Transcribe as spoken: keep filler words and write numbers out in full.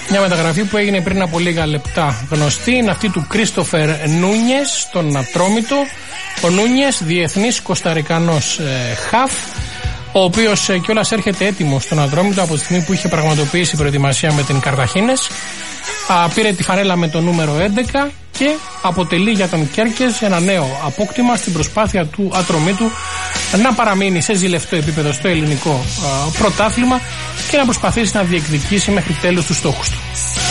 Μια μεταγραφή που έγινε πριν από λίγα λεπτά γνωστή είναι αυτή του Κρίστοφερ Νούνιες στον Ατρόμητο. Ο Νούνιες, διεθνής Κοσταρικανός ε, χαφ, ο οποίος ε, κιόλας έρχεται έτοιμος στον Ατρόμητο από τη στιγμή που είχε πραγματοποιήσει προετοιμασία με την Καρταχίνες. Α, πήρε τη φανέλα με το νούμερο έντεκα και αποτελεί για τον Κέρκες ένα νέο απόκτημα στην προσπάθεια του Ατρομήτου να παραμείνει σε ζηλευτό επίπεδο στο ελληνικό α, πρωτάθλημα και να προσπαθήσει να διεκδικήσει μέχρι τέλους τους στόχους του.